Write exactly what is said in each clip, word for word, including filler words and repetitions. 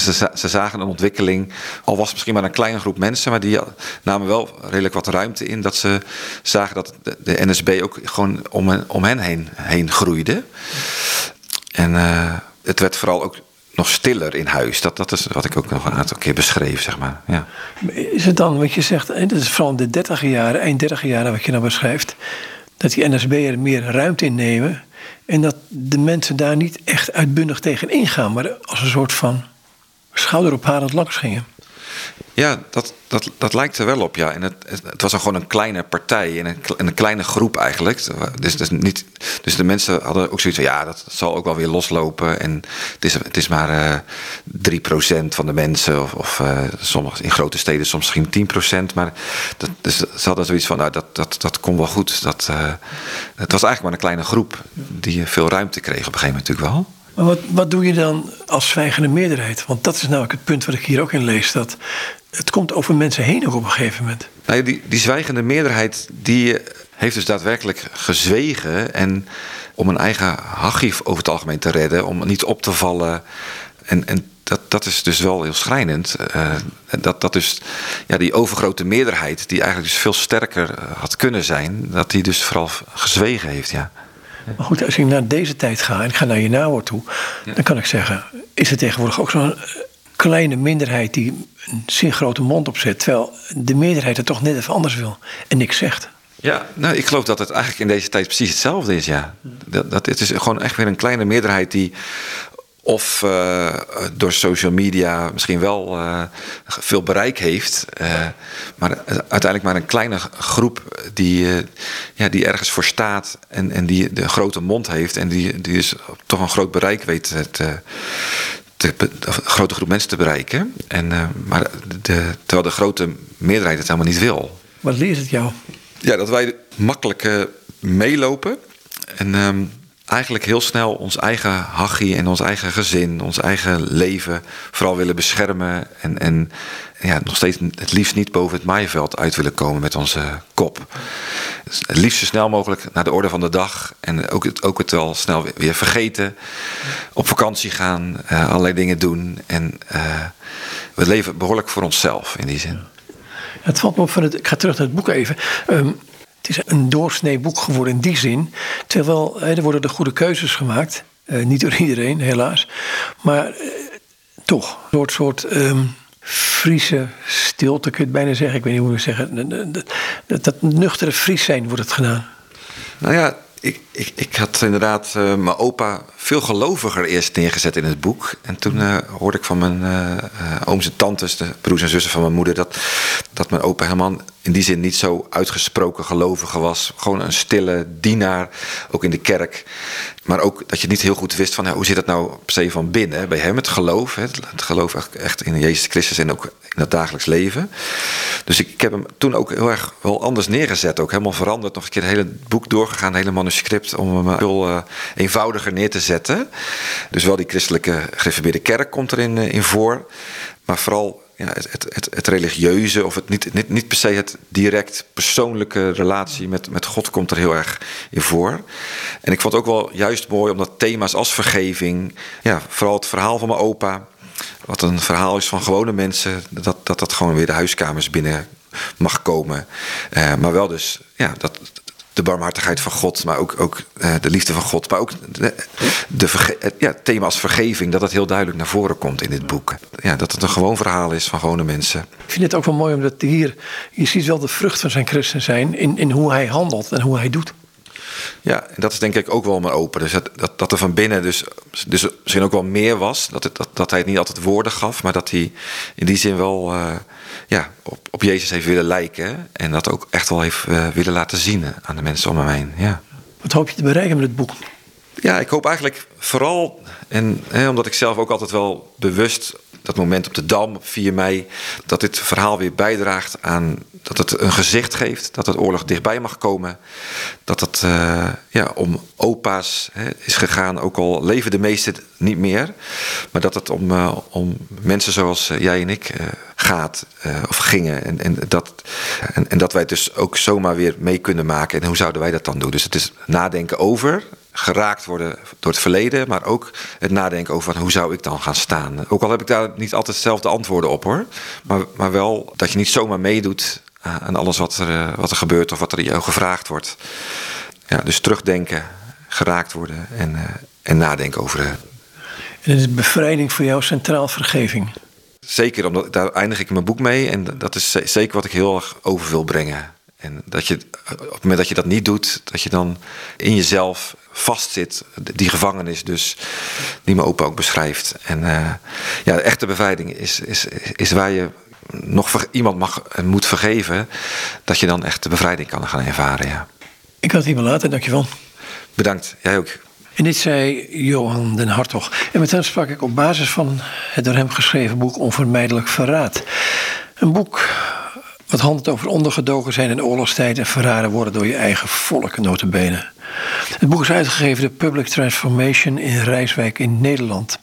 ze, ze zagen een ontwikkeling, al was het misschien maar een kleine groep mensen, maar die namen wel redelijk wat ruimte in, dat ze zagen dat de, de N S B ook gewoon om, om hen heen, heen groeide. En uh, het werd vooral ook nog stiller in huis. Dat, dat is wat ik ook nog een aantal keer beschreef, zeg maar. Ja. Is het dan wat je zegt, dat is vooral in de dertiger jaren, eind dertiger jaren wat je nou beschrijft, dat die N S B'er meer ruimte innemen en dat de mensen daar niet echt uitbundig tegen ingaan, maar als een soort van schouderophalend langs gingen? Ja, dat, dat, dat lijkt er wel op, ja. En het, het, het was dan gewoon een kleine partij en een, een kleine groep eigenlijk. Dus, dus, niet, dus de mensen hadden ook zoiets van, ja, dat zal ook wel weer loslopen. En het is, het is maar uh, drie procent van de mensen. Of, of uh, sommige, in grote steden soms misschien tien procent. Maar dat, dus ze hadden zoiets van, nou, dat, dat, dat komt wel goed. Dat, uh, het was eigenlijk maar een kleine groep die veel ruimte kreeg op een gegeven moment natuurlijk wel. Maar wat, wat doe je dan als zwijgende meerderheid? Want dat is namelijk het punt wat ik hier ook in lees. Dat het komt over mensen heen ook op een gegeven moment. Nou, die, die zwijgende meerderheid die heeft dus daadwerkelijk gezwegen. En om een eigen hachie over het algemeen te redden. Om niet op te vallen. En, en dat, dat is dus wel heel schrijnend. Uh, dat, dat dus ja, die overgrote meerderheid, die eigenlijk dus veel sterker had kunnen zijn. Dat die dus vooral gezwegen heeft, ja. Maar goed, als ik naar deze tijd ga en ik ga naar je nawoord toe, ja, dan kan ik zeggen, is er tegenwoordig ook zo'n kleine minderheid die een zeer grote mond opzet, terwijl de meerderheid het toch net even anders wil en niks zegt. Ja, nou, ik geloof dat het eigenlijk in deze tijd precies hetzelfde is, ja. Dat, dat, het is gewoon echt weer een kleine meerderheid die of uh, door social media misschien wel uh, veel bereik heeft. Uh, maar uiteindelijk maar een kleine groep die, uh, ja, die ergens voor staat. En, en die de grote mond heeft. En die, die dus toch een groot bereik weet te, te, te, een grote groep mensen te bereiken. En, uh, maar de, terwijl de grote meerderheid het helemaal niet wil. Wat leert het jou? Ja, dat wij makkelijk uh, meelopen. En Um, eigenlijk heel snel ons eigen hachie en ons eigen gezin, ons eigen leven vooral willen beschermen. En, en ja, nog steeds het liefst niet boven het maaiveld uit willen komen met onze kop. Dus het liefst zo snel mogelijk naar de orde van de dag. En ook het, ook het wel snel weer vergeten. Op vakantie gaan, uh, allerlei dingen doen. En uh, we leven behoorlijk voor onszelf in die zin. Het valt me op van het, ik ga terug naar het boek even. Um, Het is een doorsnee boek geworden in die zin. Terwijl er worden de goede keuzes gemaakt. Uh, niet door iedereen, helaas. Maar uh, toch, een soort, soort um, Friese stilte, kun je het bijna zeggen. Ik weet niet hoe ik het zeggen. Dat, dat, dat nuchtere Fries zijn wordt het gedaan. Nou ja, ik, ik, ik had inderdaad uh, mijn opa veel geloviger eerst neergezet in het boek. En toen uh, hoorde ik van mijn uh, uh, ooms en tantes, de broers en zussen van mijn moeder, dat, dat mijn opa helemaal in die zin niet zo uitgesproken gelovige was. Gewoon een stille dienaar, ook in de kerk. Maar ook dat je niet heel goed wist van, ja, hoe zit het nou per se van binnen? Bij hem het geloof, het, het geloof echt in Jezus Christus en ook in het dagelijks leven. Dus ik, ik heb hem toen ook heel erg wel anders neergezet. Ook helemaal veranderd. Nog een keer het hele boek doorgegaan, het hele manuscript, om hem veel uh, eenvoudiger neer te zetten. Dus wel die christelijke gereformeerde kerk komt erin uh, in voor. Maar vooral ja, het, het, het, het religieuze, of het niet, niet, niet per se het direct persoonlijke relatie met, met God komt er heel erg in voor. En ik vond het ook wel juist mooi omdat thema's als vergeving, ja, vooral het verhaal van mijn opa, wat een verhaal is van gewone mensen, dat dat, dat gewoon weer de huiskamers binnen mag komen. Uh, maar wel dus, ja, dat de barmhartigheid van God, maar ook, ook uh, de liefde van God. Maar ook de, de verge- ja, het thema als vergeving, dat het heel duidelijk naar voren komt in dit boek. Ja, dat het een gewoon verhaal is van gewone mensen. Ik vind het ook wel mooi, omdat hier, je ziet wel de vrucht van zijn christen zijn in, in hoe hij handelt en hoe hij doet. Ja, en dat is denk ik ook wel mijn open. Dus dat, dat, dat er van binnen dus, dus misschien ook wel meer was. Dat, het, dat, dat hij het niet altijd woorden gaf, maar dat hij in die zin wel uh, ja, op, op Jezus heeft willen lijken. En dat ook echt wel heeft uh, willen laten zien aan de mensen om hem heen. Ja. Wat hoop je te bereiken met het boek? Ja, ik hoop eigenlijk vooral, en hè, omdat ik zelf ook altijd wel bewust dat moment op de Dam op vier mei, dat dit verhaal weer bijdraagt aan dat het een gezicht geeft, dat het oorlog dichtbij mag komen, dat het uh, ja, om opa's hè, is gegaan, ook al leven de meesten niet meer, maar dat het om, uh, om mensen zoals uh, jij en ik uh, gaat uh, of gingen en, en, dat, en, en dat wij het dus ook zomaar weer mee kunnen maken. En hoe zouden wij dat dan doen? Dus het is nadenken over geraakt worden door het verleden, maar ook het nadenken over van, hoe zou ik dan gaan staan. Ook al heb ik daar niet altijd dezelfde antwoorden op hoor, maar, maar wel dat je niet zomaar meedoet aan alles wat er, wat er gebeurt of wat er jou gevraagd wordt. Ja, dus terugdenken, geraakt worden en, uh, en nadenken over. Uh, en is bevrijding voor jou centraal vergeving? Zeker, omdat daar eindig ik mijn boek mee en dat is zeker wat ik heel erg over wil brengen. En dat je, op het moment dat je dat niet doet, dat je dan in jezelf vastzit, die gevangenis dus, die mijn opa ook beschrijft. En uh, ja, de echte bevrijding is, is, is waar je nog ver, iemand mag en moet vergeven, dat je dan echt de bevrijding kan gaan ervaren. Ja. Ik had het hierbij laten, dankjewel. Bedankt, jij ook. En dit zei Johan den Hartog. En met hem sprak ik op basis van het door hem geschreven boek Onvermijdelijk Verraad. Een boek wat handelt over ondergedoken zijn in oorlogstijd en verraden worden door je eigen volk, nota bene. Het boek is uitgegeven door Public Transformation in Rijswijk in Nederland.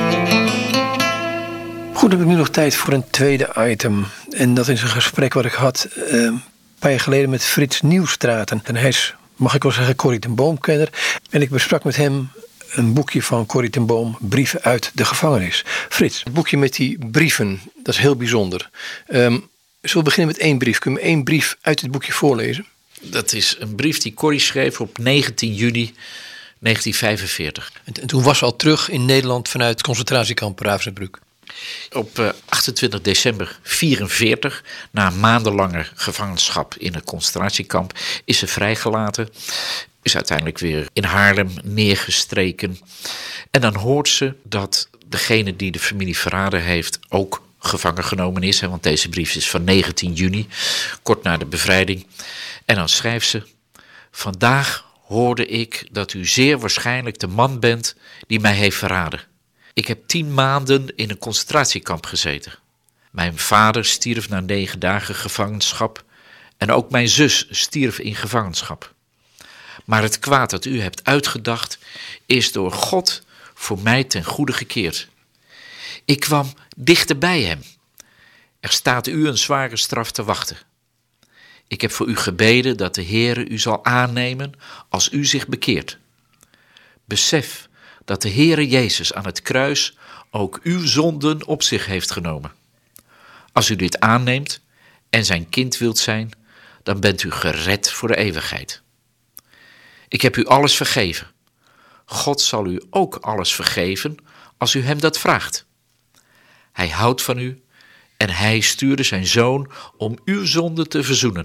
Goed, dan heb ik nu nog tijd voor een tweede item. En dat is een gesprek wat ik had uh, een paar jaar geleden met Frits Nieuwstraten. En hij is, mag ik wel zeggen, Corrie ten Boom-kenner. En ik besprak met hem een boekje van Corrie ten Boom, Brieven uit de gevangenis. Frits, het boekje met die brieven, dat is heel bijzonder. Um, zullen we beginnen met één brief? Kun je me één brief uit dit boekje voorlezen? Dat is een brief die Corrie schreef op negentien juni negentien vijfenveertig. En, en toen was ze al terug in Nederland vanuit het concentratiekamp Ravensbrück. Op uh, achtentwintig december vierenveertig, na een maandenlange gevangenschap in het concentratiekamp, is ze vrijgelaten. Is uiteindelijk weer in Haarlem neergestreken. En dan hoort ze dat degene die de familie verraden heeft ook gevangen genomen is. Hè, want deze brief is van negentien juni, kort na de bevrijding. En dan schrijft ze: vandaag hoorde ik dat u zeer waarschijnlijk de man bent die mij heeft verraden. Ik heb tien maanden in een concentratiekamp gezeten. Mijn vader stierf na negen dagen gevangenschap en ook mijn zus stierf in gevangenschap. Maar het kwaad dat u hebt uitgedacht is door God voor mij ten goede gekeerd. Ik kwam dichter bij hem. Er staat u een zware straf te wachten. Ik heb voor u gebeden dat de Heere u zal aannemen als u zich bekeert. Besef dat de Heere Jezus aan het kruis ook uw zonden op zich heeft genomen. Als u dit aanneemt en zijn kind wilt zijn, dan bent u gered voor de eeuwigheid. Ik heb u alles vergeven. God zal u ook alles vergeven als u hem dat vraagt. Hij houdt van u en hij stuurde zijn zoon om uw zonde te verzoenen.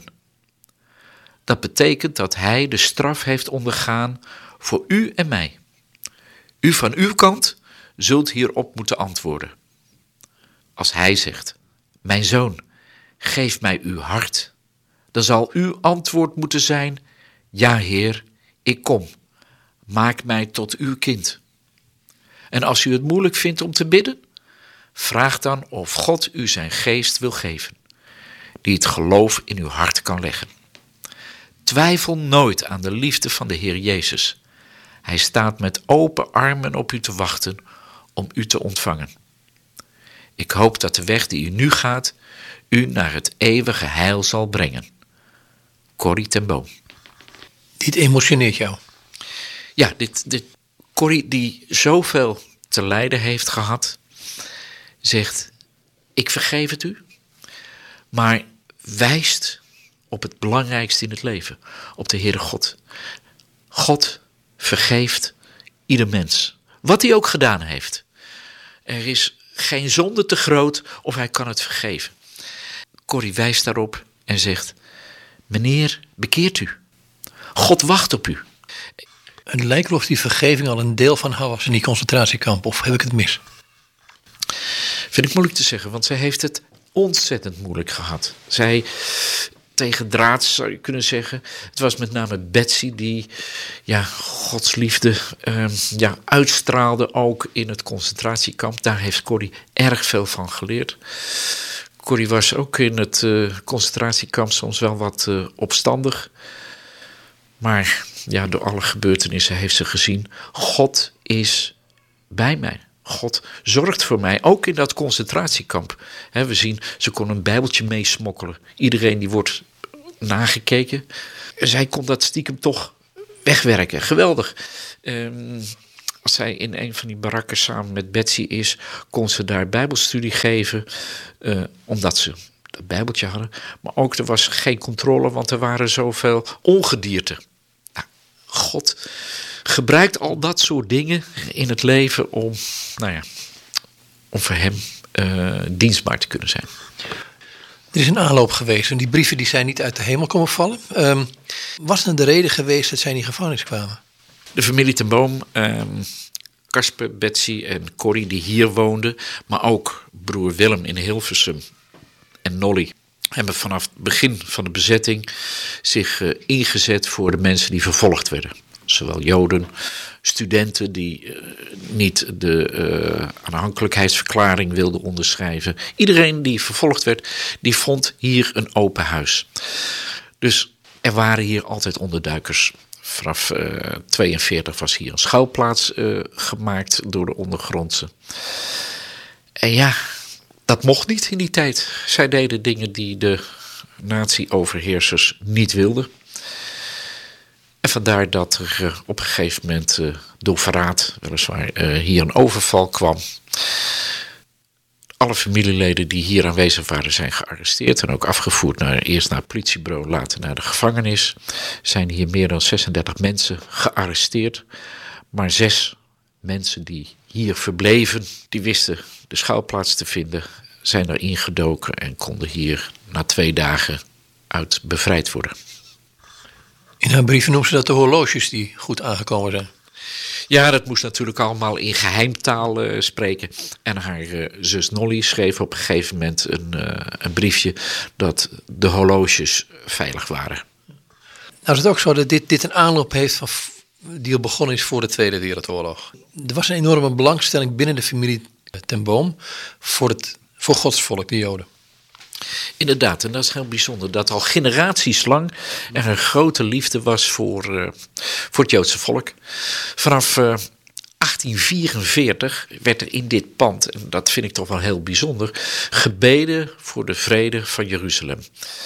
Dat betekent dat hij de straf heeft ondergaan voor u en mij. U van uw kant zult hierop moeten antwoorden. Als hij zegt: mijn zoon, geef mij uw hart, dan zal uw antwoord moeten zijn: ja, Heer, ik kom. Maak mij tot uw kind. En als u het moeilijk vindt om te bidden, vraag dan of God u zijn geest wil geven, die het geloof in uw hart kan leggen. Twijfel nooit aan de liefde van de Heer Jezus. Hij staat met open armen op u te wachten om u te ontvangen. Ik hoop dat de weg die u nu gaat u naar het eeuwige heil zal brengen. Corrie ten Boom. Dit emotioneert jou? Ja, dit, dit, Corrie die zoveel te lijden heeft gehad, zegt: ik vergeef het u, maar wijst op het belangrijkste in het leven, op de Heere God. God vergeeft ieder mens, wat hij ook gedaan heeft. Er is geen zonde te groot of hij kan het vergeven. Corrie wijst daarop en zegt: meneer, bekeert u. God wacht op u. Het lijkt wel of die vergeving al een deel van haar was in die concentratiekamp, of heb ik het mis? Vind ik moeilijk te zeggen, want zij heeft het ontzettend moeilijk gehad. Zij, tegen draad zou je kunnen zeggen, het was met name Betsy die ja, Gods liefde uh, ja, uitstraalde ook in het concentratiekamp. Daar heeft Corrie erg veel van geleerd. Corrie was ook in het uh, concentratiekamp soms wel wat uh, opstandig. Maar ja, door alle gebeurtenissen heeft ze gezien: God is bij mij. God zorgt voor mij, ook in dat concentratiekamp. He, we zien, ze kon een bijbeltje meesmokkelen. Iedereen die wordt nagekeken. Zij kon dat stiekem toch wegwerken. Geweldig. Um, als zij in een van die barakken samen met Betsy is, kon ze daar bijbelstudie geven, uh, omdat ze het bijbeltje hadden. Maar ook er was geen controle, want er waren zoveel ongedierte. Nou, God gebruikt al dat soort dingen in het leven om, nou ja, om voor hem uh, dienstbaar te kunnen zijn. Er is een aanloop geweest en die brieven die zijn niet uit de hemel komen vallen. Um, was het de reden geweest dat zij in die gevangenis kwamen? De familie ten Boom, Casper, um, Betsy en Corrie die hier woonden, maar ook broer Willem in Hilversum en Nolly hebben vanaf het begin van de bezetting zich uh, ingezet voor de mensen die vervolgd werden. Zowel Joden, studenten die uh, niet de uh, aanhankelijkheidsverklaring wilden onderschrijven. Iedereen die vervolgd werd, die vond hier een open huis. Dus er waren hier altijd onderduikers. Vanaf uh, tweeënveertig was hier een schuilplaats uh, gemaakt door de ondergrondse. En ja, dat mocht niet in die tijd. Zij deden dingen die de nazi-overheersers niet wilden. En vandaar dat er uh, op een gegeven moment uh, door verraad, weliswaar, uh, hier een overval kwam. Alle familieleden die hier aanwezig waren zijn gearresteerd en ook afgevoerd naar, eerst naar het politiebureau, later naar de gevangenis. Er zijn hier meer dan zesendertig mensen gearresteerd, maar zes mensen die hier verbleven, die wisten de schuilplaats te vinden, zijn er ingedoken en konden hier na twee dagen uit bevrijd worden. In haar brieven noemen ze dat de horloges die goed aangekomen zijn. Ja, dat moest natuurlijk allemaal in geheimtaal uh, spreken. En haar uh, zus Nolly schreef op een gegeven moment een, uh, een briefje dat de horloges veilig waren. Nou is het ook zo dat dit, dit een aanloop heeft van, die al begonnen is voor de Tweede Wereldoorlog. Er was een enorme belangstelling binnen de familie ten Boom voor, het, voor Gods volk, de Joden. Inderdaad, en dat is heel bijzonder, dat al generaties lang er een grote liefde was voor, uh, voor het Joodse volk. Vanaf uh, achttien vierenveertig werd er in dit pand, en dat vind ik toch wel heel bijzonder, gebeden voor de vrede van Jeruzalem.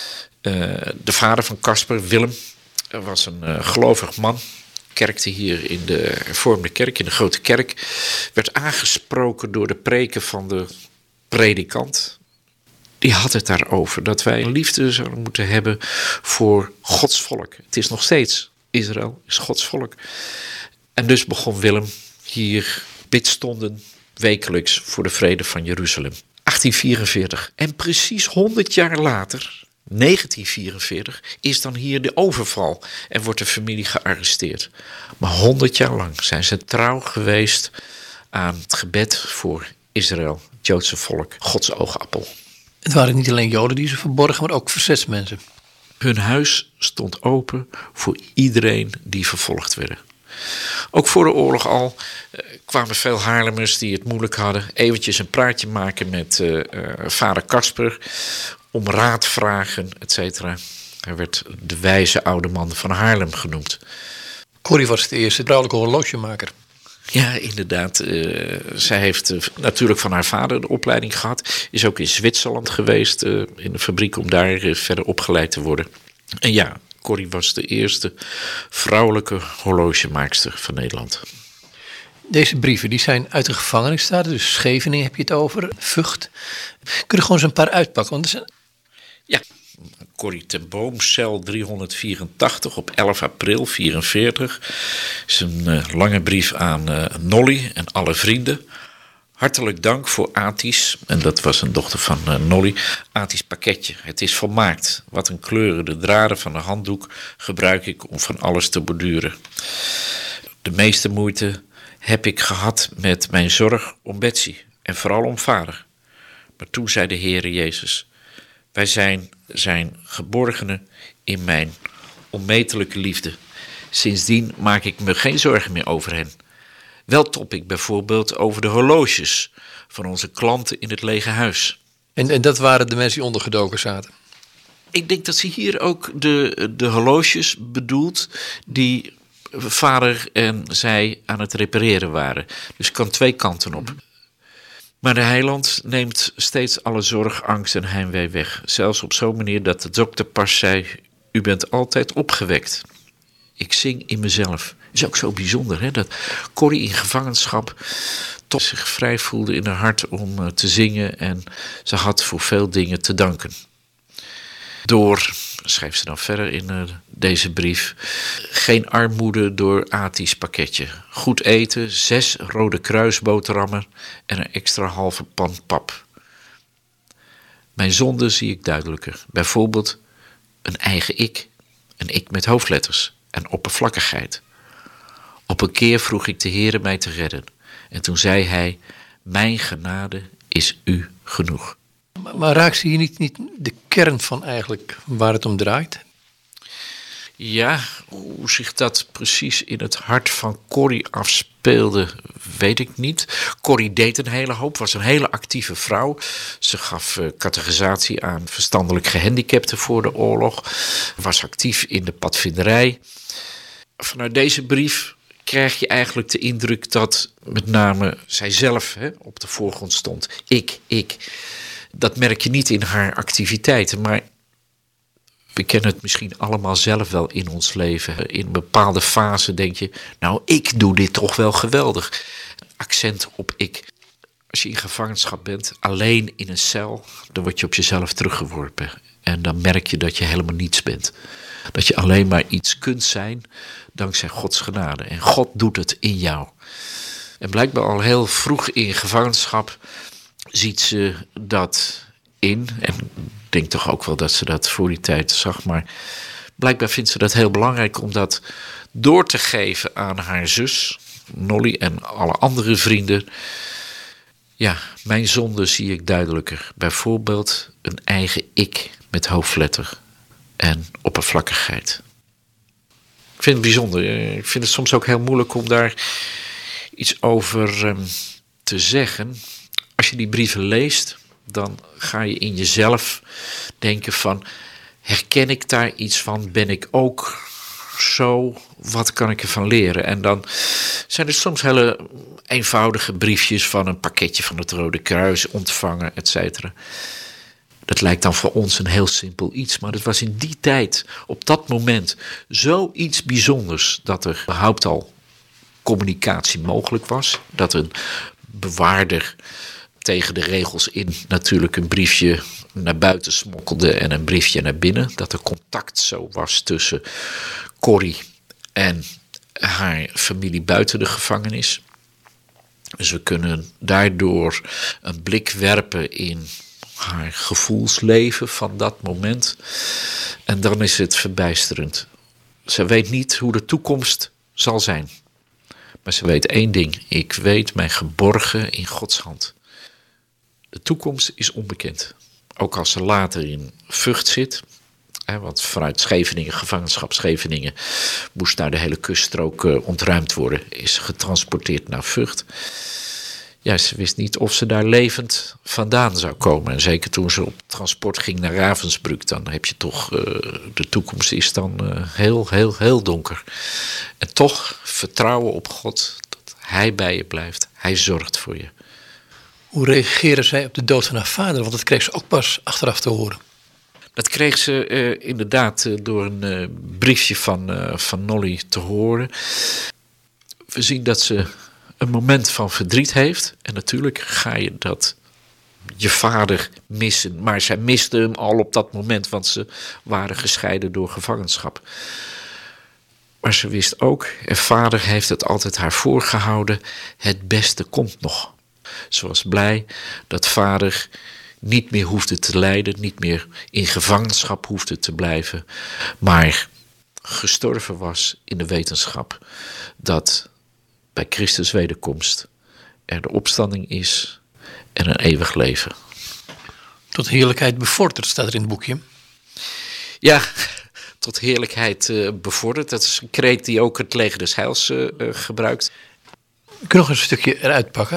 Uh, de vader van Casper, Willem, was een uh, gelovig man. Kerkte hier in de hervormde kerk, in de grote kerk. Werd aangesproken door de preken van de predikant. Die had het daarover, dat wij een liefde zouden moeten hebben voor Gods volk. Het is nog steeds, Israël is Gods volk. En dus begon Willem hier bidstonden wekelijks voor de vrede van Jeruzalem. achttien vierenveertig. En precies honderd jaar later, negentien vierenveertig, is dan hier de overval en wordt de familie gearresteerd. Maar honderd jaar lang zijn ze trouw geweest aan het gebed voor Israël, het Joodse volk, Gods oogappel. Het waren niet alleen Joden die ze verborgen, maar ook verzetsmensen. Hun huis stond open voor iedereen die vervolgd werden. Ook voor de oorlog al uh, kwamen veel Haarlemmers die het moeilijk hadden eventjes een praatje maken met uh, uh, vader Casper om raad vragen, et cetera. Hij werd de wijze oude man van Haarlem genoemd. Corrie was de eerste vrouwelijke horlogemaker. Ja, inderdaad. Uh, zij heeft uh, natuurlijk van haar vader de opleiding gehad. Is ook in Zwitserland geweest, uh, in de fabriek, om daar uh, verder opgeleid te worden. En ja, Corrie was de eerste vrouwelijke horlogemaakster van Nederland. Deze brieven die zijn uit de gevangenis staan, dus Scheveningen heb je het over, Vught. Kun je er gewoon eens een paar uitpakken? Want er zijn... Ja, Corrie ten Boom, cel driehonderdvierentachtig op elf april vierenveertig. Is een uh, lange brief aan uh, Nolly en alle vrienden. Hartelijk dank voor Atis, en dat was een dochter van uh, Nolly, Atis pakketje. Het is volmaakt. Wat een kleuren, de draden van de handdoek gebruik ik om van alles te borduren. De meeste moeite heb ik gehad met mijn zorg om Betsy en vooral om vader. Maar toen zei de Heere Jezus: wij zijn zijn geborgenen in mijn onmetelijke liefde. Sindsdien maak ik me geen zorgen meer over hen. Wel top ik bijvoorbeeld over de horloges van onze klanten in het lege huis. En, en dat waren de mensen die ondergedoken zaten? Ik denk dat ze hier ook de, de horloges bedoelt die vader en zij aan het repareren waren. Dus kan twee kanten op. Maar de heiland neemt steeds alle zorg, angst en heimwee weg. Zelfs op zo'n manier dat de dokter pas zei: u bent altijd opgewekt. ik zing in mezelf. Het is ook zo bijzonder, hè, dat Corrie in gevangenschap toch zich vrij voelde in haar hart om uh, te zingen. En ze had voor veel dingen te danken. Door, schrijft ze dan verder in uh, deze brief, geen armoede door Ati's pakketje. Goed eten, zes Rode Kruisboterhammen en een extra halve pan pap. Mijn zonde zie ik duidelijker. Bijvoorbeeld een eigen ik. Een ik met hoofdletters en oppervlakkigheid. Op een keer vroeg ik de Heere mij te redden. En toen zei hij, mijn genade is u genoeg. Maar, maar raakt ze hier niet, niet de kern van eigenlijk waar het om draait? Ja, hoe zich dat precies in het hart van Corrie afspeelde, weet ik niet. Corrie deed een hele hoop, was een hele actieve vrouw. Ze gaf uh, catechisatie aan verstandelijk gehandicapten voor de oorlog. Was actief in de padvinderij. Vanuit deze brief krijg je eigenlijk de indruk dat met name zijzelf hè, op de voorgrond stond. Ik, ik. Dat merk je niet in haar activiteiten, maar we kennen het misschien allemaal zelf wel in ons leven. In een bepaalde fase denk je, nou, ik doe dit toch wel geweldig. Accent op ik. Als je in gevangenschap bent, alleen in een cel, dan word je op jezelf teruggeworpen. En dan merk je dat je helemaal niets bent. Dat je alleen maar iets kunt zijn, dankzij Gods genade. En God doet het in jou. En blijkbaar al heel vroeg in gevangenschap ziet ze dat in. En ik denk toch ook wel dat ze dat voor die tijd zag. Maar blijkbaar vindt ze dat heel belangrijk om dat door te geven aan haar zus, Nolly, en alle andere vrienden. Ja, mijn zonde zie ik duidelijker. Bijvoorbeeld een eigen ik met hoofdletter en oppervlakkigheid. Ik vind het bijzonder. Ik vind het soms ook heel moeilijk om daar iets over um, te zeggen. Als je die brieven leest, dan ga je in jezelf denken van, herken ik daar iets van? Ben ik ook zo? Wat kan ik ervan leren? En dan zijn er soms hele eenvoudige briefjes van een pakketje van het Rode Kruis ontvangen, et cetera. Dat lijkt dan voor ons een heel simpel iets, maar het was in die tijd, op dat moment, zoiets bijzonders dat er überhaupt al communicatie mogelijk was. Dat een bewaarder tegen de regels in natuurlijk een briefje naar buiten smokkelde en een briefje naar binnen. Dat er contact zo was tussen Corrie en haar familie buiten de gevangenis. Dus we kunnen daardoor een blik werpen in haar gevoelsleven van dat moment. En dan is het verbijsterend. Ze weet niet hoe de toekomst zal zijn. Maar ze weet één ding. Ik weet mij geborgen in Gods hand. De toekomst is onbekend. Ook als ze later in Vught zit. Hè, want vanuit Scheveningen, gevangenschap Scheveningen, moest daar de hele kuststrook uh, ontruimd worden. Is getransporteerd naar Vught. Ja, ze wist niet of ze daar levend vandaan zou komen. En zeker toen ze op transport ging naar Ravensbrück, dan heb je toch, uh, de toekomst is dan uh, heel, heel, heel donker. En toch vertrouwen op God, dat Hij bij je blijft. Hij zorgt voor je. Hoe reageerde zij op de dood van haar vader? Want dat kreeg ze ook pas achteraf te horen. Dat kreeg ze uh, inderdaad uh, door een uh, briefje van, uh, van Nolly te horen. We zien dat ze een moment van verdriet heeft. En natuurlijk ga je dat je vader missen. Maar zij miste hem al op dat moment, want ze waren gescheiden door gevangenschap. Maar ze wist ook, en vader heeft het altijd haar voorgehouden, het beste komt nog. Ze was blij dat vader niet meer hoefde te lijden, niet meer in gevangenschap hoefde te blijven, maar gestorven was in de wetenschap dat bij Christus wederkomst er de opstanding is en een eeuwig leven. Tot heerlijkheid bevorderd, staat er in het boekje. Ja, tot heerlijkheid uh, bevorderd. Dat is een kreet die ook het leger des Heils uh, uh, gebruikt. Ik kan nog een stukje eruit pakken.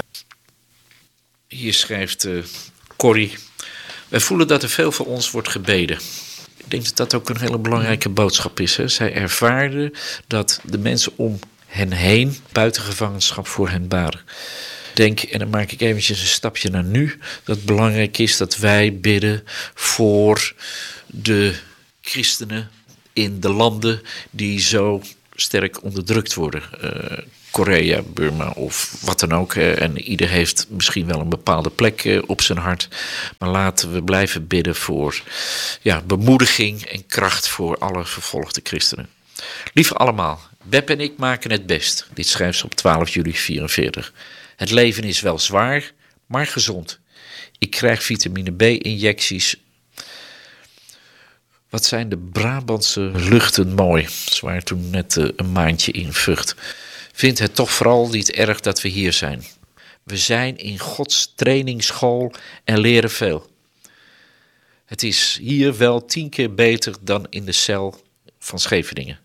Hier schrijft uh, Corrie: wij voelen dat er veel voor ons wordt gebeden. Ik denk dat dat ook een hele belangrijke boodschap is. Hè? Zij ervaarde dat de mensen om hen heen buiten gevangenschap voor hen baden. Denk, en dan maak ik eventjes een stapje naar nu, dat het belangrijk is dat wij bidden voor de christenen in de landen die zo sterk onderdrukt worden. Uh, Korea, Burma of wat dan ook. Uh, en ieder heeft misschien wel een bepaalde plek uh, op zijn hart. Maar laten we blijven bidden voor ja, bemoediging en kracht voor alle vervolgde christenen. Lieve allemaal, Beb en ik maken het best. Dit schrijft ze op twaalf juli vierenveertig. Het leven is wel zwaar, maar gezond. Ik krijg vitamine B-injecties. Wat zijn de Brabantse luchten mooi. Ze waren toen net uh, een maandje in Vught. Vind het toch vooral niet erg dat we hier zijn. We zijn in Gods trainingsschool en leren veel. Het is hier wel tien keer beter dan in de cel van Scheveningen.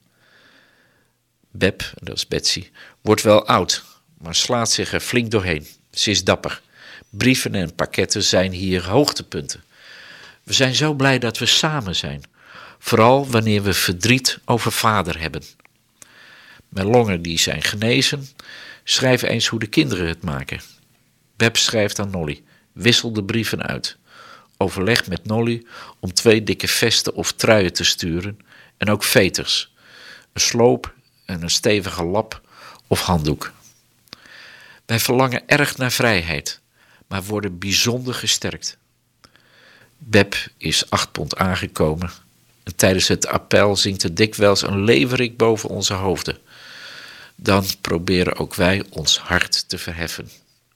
Beb, dat is Betsy, wordt wel oud, maar slaat zich er flink doorheen. Ze is dapper. Brieven en pakketten zijn hier hoogtepunten. We zijn zo blij dat we samen zijn. Vooral wanneer we verdriet over vader hebben. Mijn longen die zijn genezen. Schrijf eens hoe de kinderen het maken. Beb schrijft aan Nolly. Wissel de brieven uit. Overleg met Nolly om twee dikke vesten of truien te sturen. En ook veters. Een sloop en een stevige lap of handdoek. Wij verlangen erg naar vrijheid, maar worden bijzonder gesterkt. Beb is acht pond aangekomen en tijdens het appel zingt er dikwijls een leeuwerik boven onze hoofden. Dan proberen ook wij ons hart te verheffen.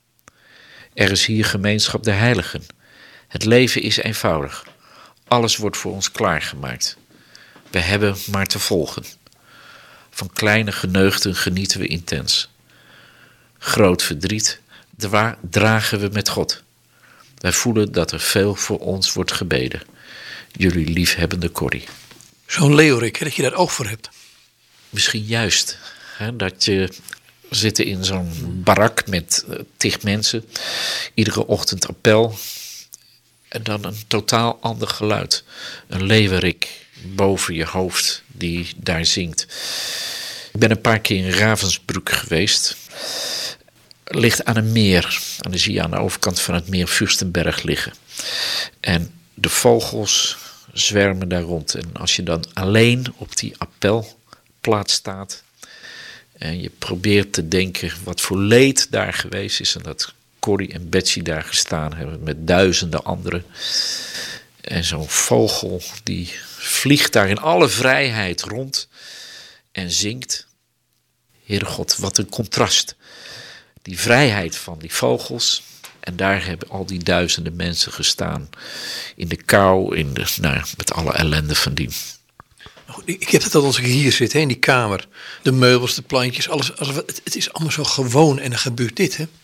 Er is hier gemeenschap der heiligen. Het leven is eenvoudig. Alles wordt voor ons klaargemaakt. We hebben maar te volgen. Van kleine geneugten genieten we intens. Groot verdriet dra- dragen we met God. Wij voelen dat er veel voor ons wordt gebeden. Jullie liefhebbende Corrie. Zo'n leeuwerik, dat je daar oog voor hebt. Misschien juist. Hè, dat je zit in zo'n barak met uh, tig mensen. Iedere ochtend appel. En dan een totaal ander geluid. Een leeuwerik boven je hoofd die daar zingt. Ik ben een paar keer in Ravensbrück geweest. Ligt aan een meer. En dan zie je aan de overkant van het meer Fürstenberg liggen. En de vogels zwermen daar rond. En als je dan alleen op die appelplaats staat en je probeert te denken wat voor leed daar geweest is en dat Corrie en Betsy daar gestaan hebben met duizenden anderen. En zo'n vogel die vliegt daar in alle vrijheid rond en zingt. Heere God, wat een contrast. Die vrijheid van die vogels. En daar hebben al die duizenden mensen gestaan. In de kou, in de, nou, met alle ellende van dien. Ik heb het al als ik hier zit, hè, in die kamer. De meubels, de plantjes, alles. Het, het is allemaal zo gewoon en er gebeurt dit, hè?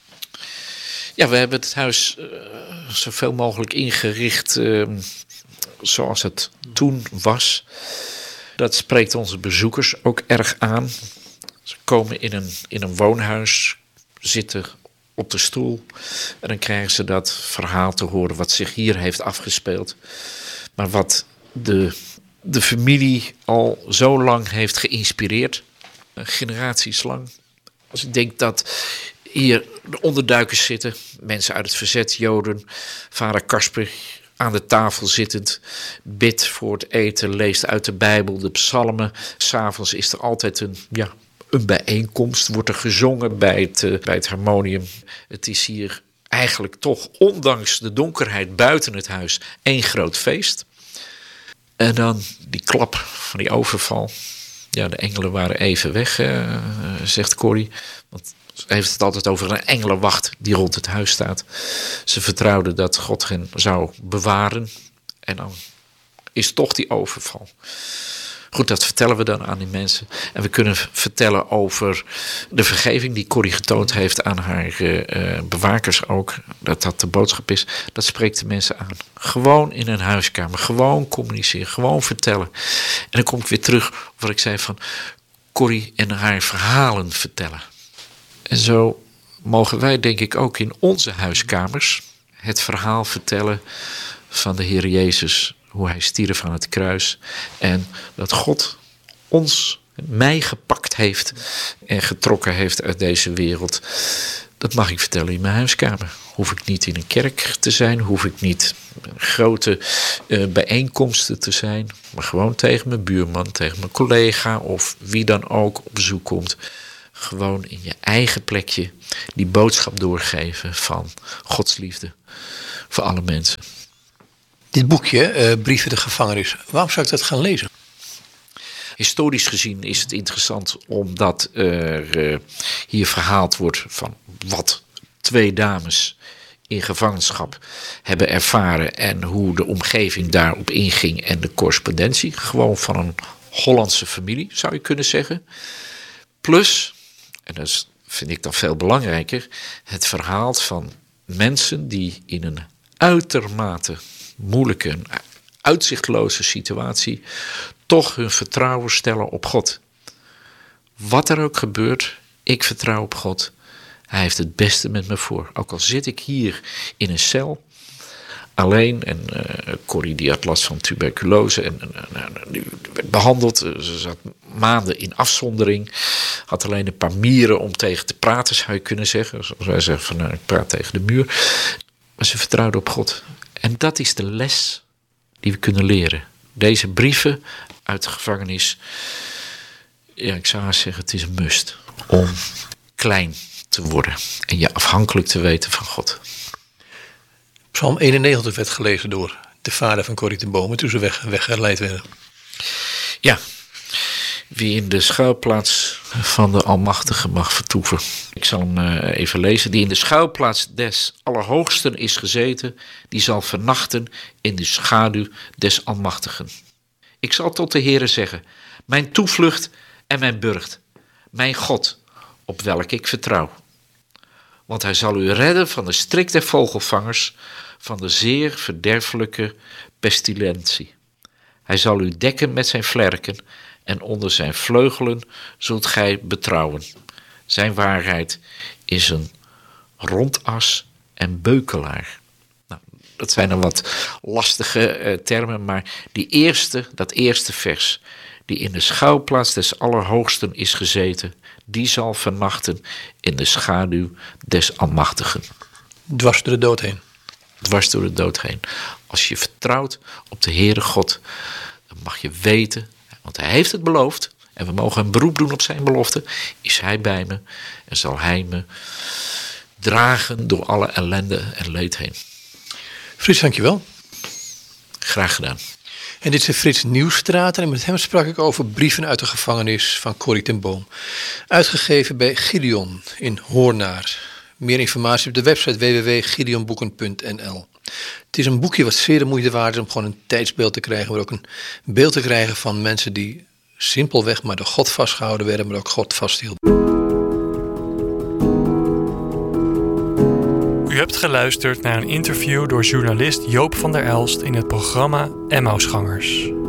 Ja, we hebben het huis uh, zoveel mogelijk ingericht uh, zoals het toen was. Dat spreekt onze bezoekers ook erg aan. Ze komen in een, in een woonhuis, zitten op de stoel en dan krijgen ze dat verhaal te horen wat zich hier heeft afgespeeld. Maar wat de, de familie al zo lang heeft geïnspireerd, generaties lang. Als ik denk dat hier de onderduikers zitten, mensen uit het verzet, Joden, vader Kasper aan de tafel zittend, bidt voor het eten, leest uit de Bijbel, de psalmen. 'S Avonds is er altijd een, ja, een bijeenkomst, wordt er gezongen bij het, uh, bij het harmonium. Het is hier eigenlijk toch, ondanks de donkerheid buiten het huis, één groot feest. En dan die klap van die overval. Ja, de engelen waren even weg, uh, zegt Corrie. Want ze heeft het altijd over een engelenwacht die rond het huis staat. Ze vertrouwde dat God hen zou bewaren. En dan is toch die overval. Goed, dat vertellen we dan aan die mensen. En we kunnen vertellen over de vergeving die Corrie getoond heeft aan haar uh, bewakers ook. Dat dat de boodschap is. Dat spreekt de mensen aan. Gewoon in een huiskamer. Gewoon communiceren. Gewoon vertellen. En dan kom ik weer terug op wat ik zei van Corrie en haar verhalen vertellen. En zo mogen wij denk ik ook in onze huiskamers het verhaal vertellen van de Heer Jezus. Hoe hij stierf aan het kruis. En dat God ons, mij gepakt heeft en getrokken heeft uit deze wereld. Dat mag ik vertellen in mijn huiskamer. Hoef ik niet in een kerk te zijn. Hoef ik niet grote uh, bijeenkomsten te zijn, maar gewoon tegen mijn buurman, tegen mijn collega of wie dan ook op bezoek komt. Gewoon in je eigen plekje die boodschap doorgeven van Gods liefde voor alle mensen. Dit boekje, uh, Brieven de gevangenis, waarom zou ik dat gaan lezen? Historisch gezien is het interessant omdat er uh, hier verhaald wordt van wat twee dames in gevangenschap hebben ervaren en hoe de omgeving daarop inging en de correspondentie. Gewoon van een Hollandse familie, zou je kunnen zeggen. Plus, en dat vind ik dan veel belangrijker, het verhaal van mensen die in een uitermate moeilijke, uitzichtloze situatie toch hun vertrouwen stellen op God. Wat er ook gebeurt, ik vertrouw op God. Hij heeft het beste met me voor. Ook al zit ik hier in een cel, alleen, en uh, Corrie die had last van tuberculose en uh, die werd behandeld. Ze zat maanden in afzondering, had alleen een paar mieren om tegen te praten, zou je kunnen zeggen. Zoals wij zeggen, van, uh, ik praat tegen de muur. Maar ze vertrouwde op God. En dat is de les die we kunnen leren. Deze brieven uit de gevangenis, ja, ik zou zeggen, het is een must om klein te worden en je afhankelijk te weten van God. Psalm eenennegentig werd gelezen door de vader van Corrie ten Boom toen ze weg, weggeleid werden. Ja, wie in de schuilplaats van de Almachtige mag vertoeven. Ik zal hem uh, even lezen. Die in de schuilplaats des Allerhoogsten is gezeten, die zal vernachten in de schaduw des Almachtigen. Ik zal tot de Heere zeggen, mijn toevlucht en mijn burcht, mijn God, op welk ik vertrouw. Want hij zal u redden van de strik der vogelvangers, van de zeer verderfelijke pestilentie. Hij zal u dekken met zijn vlerken en onder zijn vleugelen zult gij betrouwen. Zijn waarheid is een rondas en beukelaar. Nou, dat zijn dan wat lastige uh, termen, maar die eerste, dat eerste vers, die in de schuilplaats des Allerhoogsten is gezeten, die zal vernachten in de schaduw des Almachtigen. Dwars door de dood heen. Dwars door de dood heen. Als je vertrouwt op de Heere God, dan mag je weten, want hij heeft het beloofd, en we mogen een beroep doen op zijn belofte, is hij bij me en zal hij me dragen door alle ellende en leed heen. Frits, dankjewel. Graag gedaan. En dit is Frits Nieuwstraat en met hem sprak ik over brieven uit de gevangenis van Corrie ten Boom. Uitgegeven bij Gideon in Hoornaar. Meer informatie op de website w w w punt gideon boeken punt n l. Het is een boekje wat zeer de moeite waard is om gewoon een tijdsbeeld te krijgen, maar ook een beeld te krijgen van mensen die simpelweg maar door God vastgehouden werden, maar ook God vasthielden. U hebt geluisterd naar een interview door journalist Joop van der Elst in het programma Emmausgangers.